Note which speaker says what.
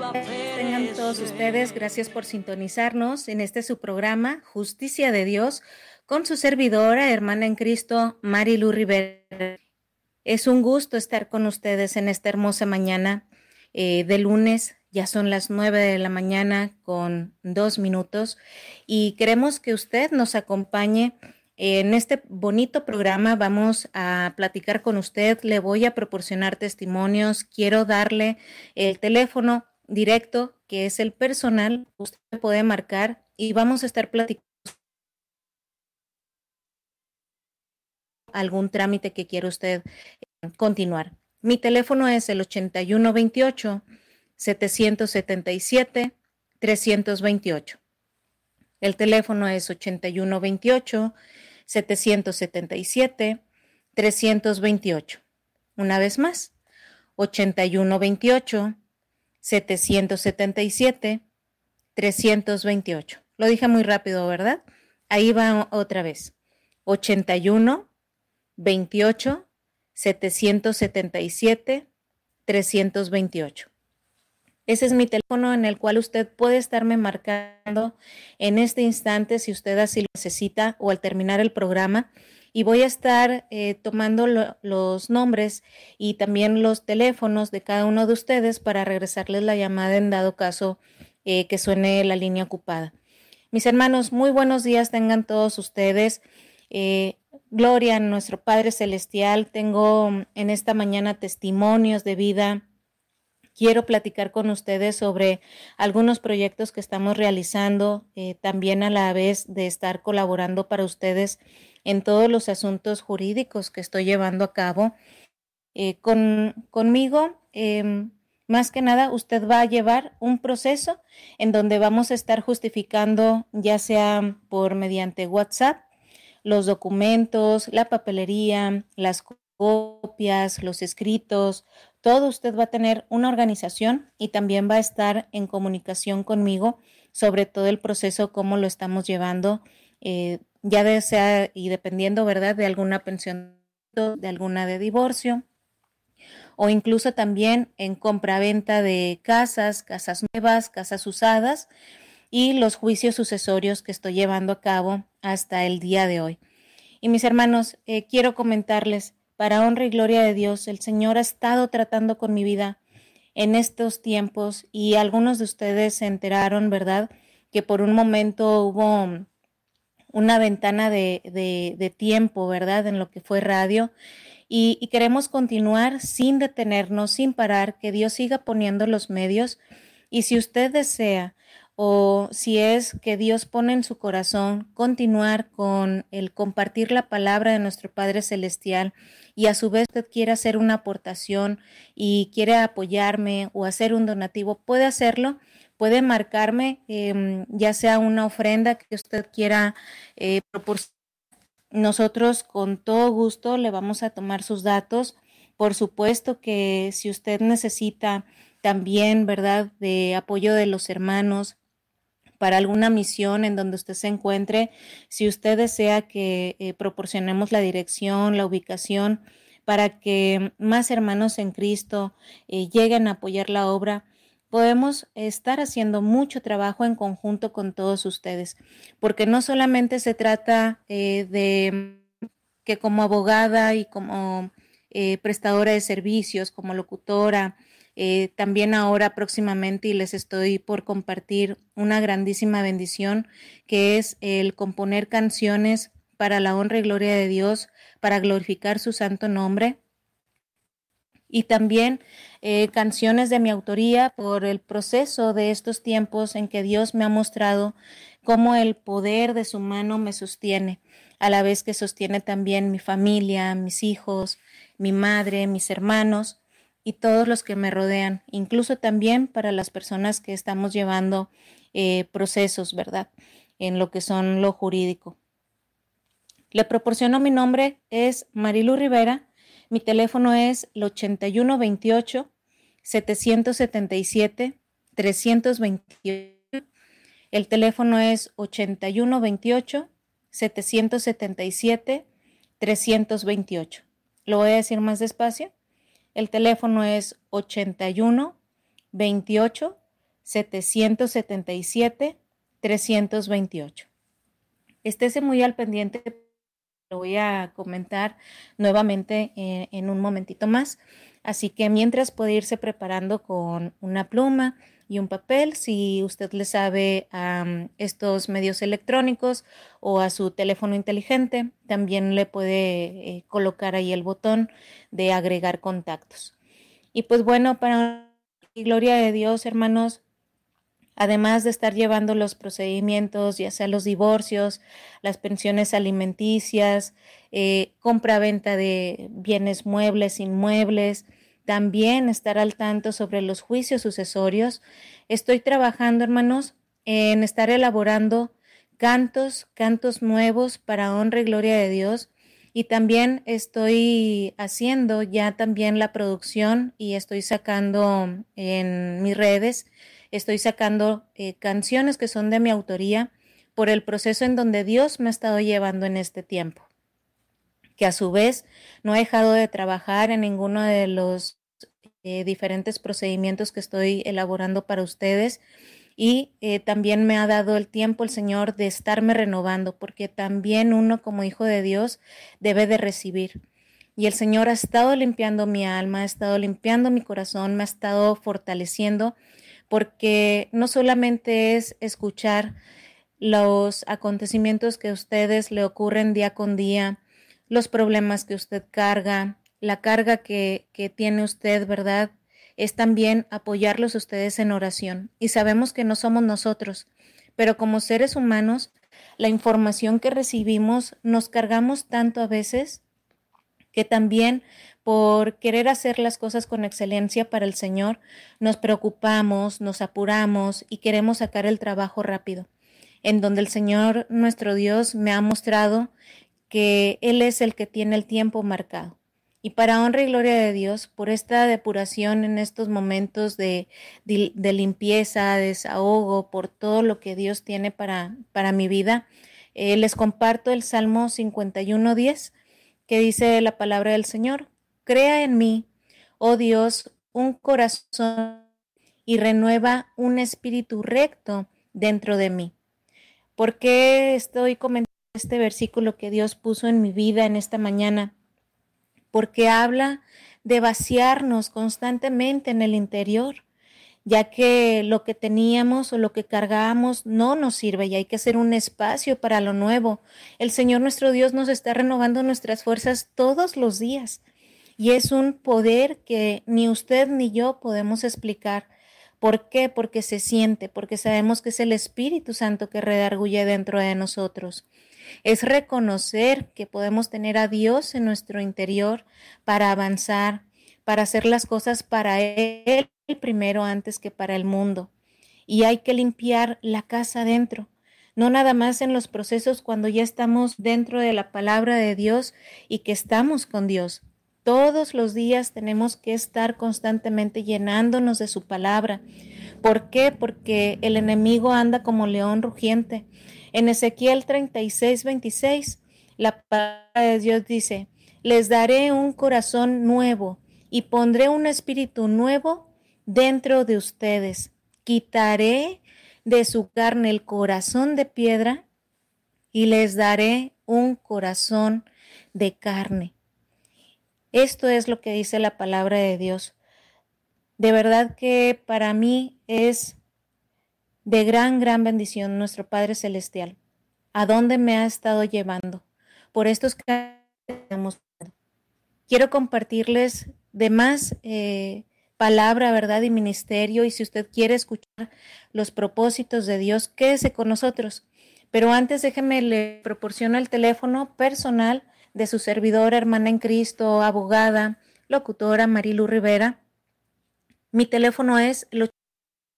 Speaker 1: Tengan todos ustedes, gracias por sintonizarnos en este su programa Justicia de Dios con su servidora, hermana en Cristo, Marilu Rivera. Es un gusto estar con ustedes en esta hermosa mañana de lunes. Ya son las 9 de la mañana con 2 minutos y queremos que usted nos acompañe en este bonito programa. Vamos a platicar con usted, le voy a proporcionar testimonios, quiero darle el teléfono directo, que es el personal, usted puede marcar y vamos a estar platicando algún trámite que quiera usted continuar. Mi teléfono es el 8128-777-328. El teléfono es 8128-777-328. Una vez más, 8128-777-328. Lo dije muy rápido, ¿verdad? Ahí va otra vez. 8128-777-328. Ese es mi teléfono en el cual usted puede estarme marcando en este instante si usted así lo necesita o al terminar el programa. Y voy a estar tomando los nombres y también los teléfonos de cada uno de ustedes para regresarles la llamada en dado caso que suene la línea ocupada. Mis hermanos, muy buenos días tengan todos ustedes. Gloria a nuestro Padre Celestial. Tengo en esta mañana testimonios de vida. Quiero platicar con ustedes sobre algunos proyectos que estamos realizando, también a la vez de estar colaborando para ustedes en todos los asuntos jurídicos que estoy llevando a cabo. Conmigo, más que nada, usted va a llevar un proceso en donde vamos a estar justificando, ya sea por mediante WhatsApp, los documentos, la papelería, las copias, los escritos, todo. Usted va a tener una organización y también va a estar en comunicación conmigo sobre todo el proceso, cómo lo estamos llevando, ya sea y dependiendo, ¿verdad?, de alguna pensión, de alguna de divorcio, o incluso también en compra-venta de casas nuevas, casas usadas, y los juicios sucesorios que estoy llevando a cabo hasta el día de hoy. Y mis hermanos, quiero comentarles, para honra y gloria de Dios, el Señor ha estado tratando con mi vida en estos tiempos y algunos de ustedes se enteraron, ¿verdad?, que por un momento hubo una ventana de tiempo, ¿verdad?, en lo que fue radio y queremos continuar sin detenernos, sin parar, que Dios siga poniendo los medios. Y si usted desea o si es que Dios pone en su corazón continuar con el compartir la palabra de nuestro Padre Celestial y a su vez usted quiere hacer una aportación y quiere apoyarme o hacer un donativo, puede hacerlo, puede marcarme, ya sea una ofrenda que usted quiera proporcionar. Nosotros con todo gusto le vamos a tomar sus datos. Por supuesto que si usted necesita también, ¿verdad?, de apoyo de los hermanos para alguna misión en donde usted se encuentre, si usted desea que proporcionemos la dirección, la ubicación, para que más hermanos en Cristo lleguen a apoyar la obra, podemos estar haciendo mucho trabajo en conjunto con todos ustedes, porque no solamente se trata de que como abogada y como prestadora de servicios, como locutora, también ahora próximamente, y les estoy por compartir una grandísima bendición, que es el componer canciones para la honra y gloria de Dios, para glorificar su santo nombre, y también canciones de mi autoría por el proceso de estos tiempos en que Dios me ha mostrado cómo el poder de su mano me sostiene, a la vez que sostiene también mi familia, mis hijos, mi madre, mis hermanos y todos los que me rodean, incluso también para las personas que estamos llevando procesos, ¿verdad?, en lo que son lo jurídico. Le proporciono mi nombre, es Marilu Rivera. Mi teléfono es el 8128-777-328. El teléfono es 8128-777-328. Lo voy a decir más despacio. El teléfono es 8128 777-328. Estése muy al pendiente, lo voy a comentar nuevamente en un momentito más. Así que mientras puede irse preparando con una pluma y un papel, si usted le sabe a estos medios electrónicos o a su teléfono inteligente, también le puede colocar ahí el botón de agregar contactos. Y pues bueno, para gloria de Dios, hermanos, además de estar llevando los procedimientos, ya sea los divorcios, las pensiones alimenticias, compra-venta de bienes muebles, inmuebles, también estar al tanto sobre los juicios sucesorios. Estoy trabajando, hermanos, en estar elaborando cantos nuevos para honra y gloria de Dios. Y también estoy haciendo ya también la producción y estoy sacando en mis redes, estoy sacando canciones que son de mi autoría por el proceso en donde Dios me ha estado llevando en este tiempo, que a su vez no he dejado de trabajar en ninguno de los diferentes procedimientos que estoy elaborando para ustedes. Y también me ha dado el tiempo el Señor de estarme renovando, porque también uno como hijo de Dios debe de recibir. Y el Señor ha estado limpiando mi alma, ha estado limpiando mi corazón, me ha estado fortaleciendo, porque no solamente es escuchar los acontecimientos que a ustedes le ocurren día con día, los problemas que usted carga, la carga que tiene usted, ¿verdad? Es también apoyarlos a ustedes en oración. Y sabemos que no somos nosotros, pero como seres humanos, la información que recibimos nos cargamos tanto a veces que también por querer hacer las cosas con excelencia para el Señor, nos preocupamos, nos apuramos y queremos sacar el trabajo rápido, en donde el Señor, nuestro Dios, me ha mostrado que Él es el que tiene el tiempo marcado. Y para honra y gloria de Dios, por esta depuración en estos momentos de limpieza, de desahogo, por todo lo que Dios tiene para mi vida, les comparto el Salmo 51:10, que dice la palabra del Señor: crea en mí, oh Dios, un corazón y renueva un espíritu recto dentro de mí. ¿Por qué estoy comentando este versículo que Dios puso en mi vida en esta mañana? Porque habla de vaciarnos constantemente en el interior, ya que lo que teníamos o lo que cargábamos no nos sirve y hay que hacer un espacio para lo nuevo. El Señor nuestro Dios nos está renovando nuestras fuerzas todos los días y es un poder que ni usted ni yo podemos explicar. ¿Por qué? Porque se siente, porque sabemos que es el Espíritu Santo que redarguye dentro de nosotros. Es reconocer que podemos tener a Dios en nuestro interior para avanzar, para hacer las cosas para Él primero antes que para el mundo. Y hay que limpiar la casa dentro, no nada más en los procesos cuando ya estamos dentro de la palabra de Dios y que estamos con Dios. Todos los días tenemos que estar constantemente llenándonos de su palabra. ¿Por qué? Porque el enemigo anda como león rugiente. En Ezequiel 36:26, la palabra de Dios dice: les daré un corazón nuevo y pondré un espíritu nuevo dentro de ustedes. Quitaré de su carne el corazón de piedra y les daré un corazón de carne. Esto es lo que dice la palabra de Dios. De verdad que para mí es de gran bendición nuestro Padre Celestial. ¿A dónde me ha estado llevando? Por estos que hemos. Quiero compartirles de más palabra, verdad y ministerio, y si usted quiere escuchar los propósitos de Dios, quédese con nosotros. Pero antes déjeme le proporciono el teléfono personal de su servidora, hermana en Cristo, abogada, locutora Marilu Rivera. Mi teléfono es el